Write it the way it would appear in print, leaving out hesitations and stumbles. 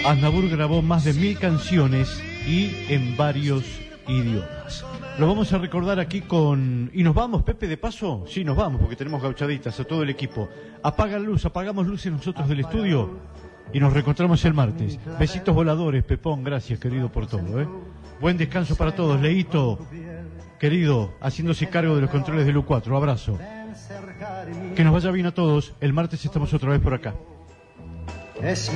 Aznavour grabó más de 1000 canciones y en varios idiomas. Lo vamos a recordar aquí con... ¿Y nos vamos, Pepe, de paso? Sí, nos vamos, porque tenemos gauchaditas a todo el equipo. Apagan luz, apagamos luces nosotros del estudio y nos reencontramos el martes. Besitos voladores, Pepón, gracias, querido, por todo, ¿eh? Buen descanso para todos. Leito, querido, haciéndose cargo de los controles del U4. Abrazo. Que nos vaya bien a todos. El martes estamos otra vez por acá.